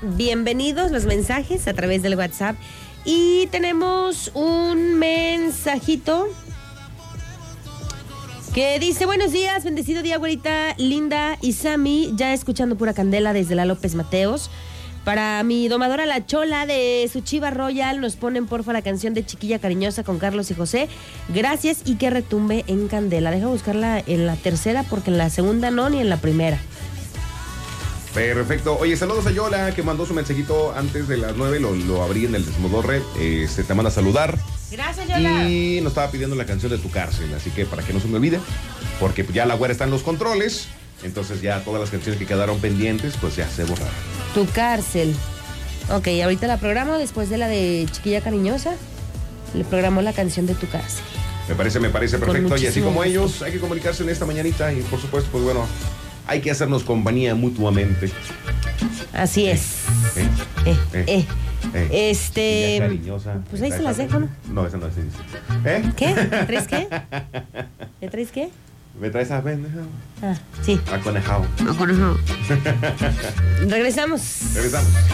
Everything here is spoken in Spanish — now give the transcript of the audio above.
bienvenidos los mensajes a través del WhatsApp. Y tenemos un mensajito que dice: buenos días, bendecido día, güerita Linda y Sammy, ya escuchando pura candela desde la López Mateos. Para mi domadora La Chola de su Chiva Royal, nos ponen porfa la canción de Chiquilla Cariñosa con Carlos y José. Gracias, y que retumbe en candela. Deja buscarla en la tercera porque en la segunda no, ni en la primera. Perfecto. Oye, saludos a Yola, que mandó su mensajito antes de las 9, lo abrí en el Desmodorre. Te manda a saludar. Gracias, Yola. Y nos estaba pidiendo la canción de Tu Cárcel, así que para que no se me olvide, porque ya la güera está en los controles, entonces ya todas las canciones que quedaron pendientes, pues ya se borraron. Tu Cárcel. Ok, ahorita la programo después de la de Chiquilla Cariñosa. Le programó la canción de Tu Cárcel. Me parece perfecto. Y así como ellos, hay que comunicarse en esta mañanita y por supuesto, pues bueno, hay que hacernos compañía mutuamente. Así es. Cariñosa. Pues ahí se las dejo, ¿no? No, esa no es. ¿Qué? ¿Me traes qué? ¿Me traes qué? ¿Me traes a pendejo? Ah, sí. A conejao. A conejao. Regresamos.